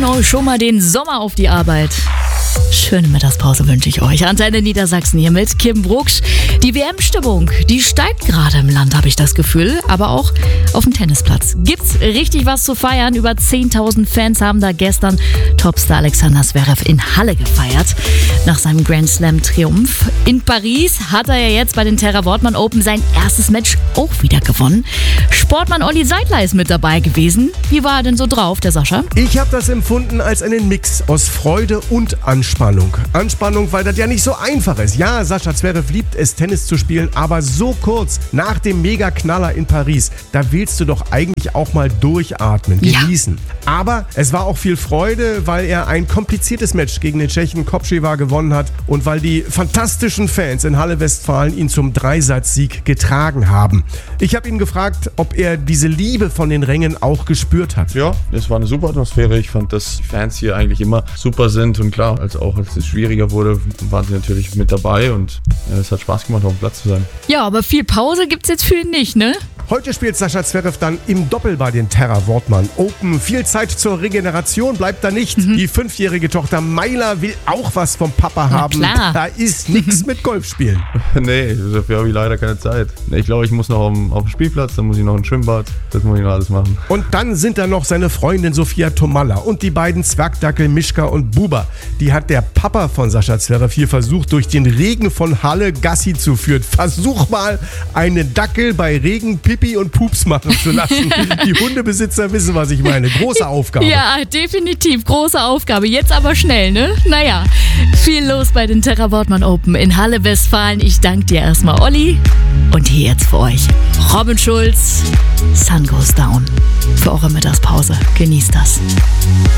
auch schon mal den Sommer auf die Arbeit. Schöne Mittagspause wünsche ich euch. Antenne Niedersachsen hier mit Kim Brucksch. Die WM-Stimmung, die steigt gerade im Land, habe ich das Gefühl. Aber auch auf dem Tennisplatz gibt's richtig was zu feiern. Über 10.000 Fans haben da gestern Topstar Alexander Zverev in Halle gefeiert. Nach seinem Grand Slam-Triumph in Paris hat er ja jetzt bei den Terra Wortmann Open sein erstes Match auch wieder gewonnen. Sportmann Olli Seidler ist mit dabei gewesen. Wie war er denn so drauf, der Sascha? Ich habe das empfunden als einen Mix aus Freude und Anspannung. Anspannung, weil das ja nicht so einfach ist. Ja, Sascha Zverev liebt es, Tennis zu spielen, aber so kurz nach dem Mega-Knaller in Paris, da willst du doch eigentlich auch mal durchatmen, genießen. Ja. Aber es war auch viel Freude, weil er ein kompliziertes Match gegen den Tschechen Kopčeva gewonnen hat und weil die fantastischen Fans in Halle Westfalen ihn zum Dreisatzsieg getragen haben. Ich habe ihn gefragt, ob er diese Liebe von den Rängen auch gespürt hat. Ja, es war eine super Atmosphäre. Ich fand, dass die Fans hier eigentlich immer super sind und klar, als es schwieriger wurde, waren sie natürlich mit dabei und es hat Spaß gemacht, auf dem Platz zu sein. Ja, aber viel Pause gibt's jetzt für ihn nicht, ne? Heute spielt Sascha Zverev dann im Doppel bei den Terra Wortmann Open. Viel Zeit zur Regeneration bleibt da nicht. Die 5-jährige Tochter Mayla will auch was vom Papa haben. Klar. Da ist nichts mit Golfspielen. Nee, dafür habe ich leider keine Zeit. Ich glaube, ich muss noch auf dem Spielplatz, dann muss ich noch ein Schwimmbad, das muss ich noch alles machen. Und dann sind da noch seine Freundin Sophia Tomalla und die beiden Zwergdackel Mischka und Buba. Die hat der Papa von Sascha Zverev hier versucht, durch den Regen von Halle Gassi zu führen. Versuch mal, einen Dackel bei Regen Pipi und Pups machen zu lassen. Die Hundebesitzer wissen, was ich meine. Große Aufgabe. Ja, definitiv. Große Aufgabe. Jetzt aber schnell, ne? Naja, viel los bei den Terra Wortmann Open in Halle Westfalen. Ich danke dir erstmal, Olli. Und hier jetzt für euch Robin Schulz, Sun Goes Down. Für eure Mittagspause. Genießt das.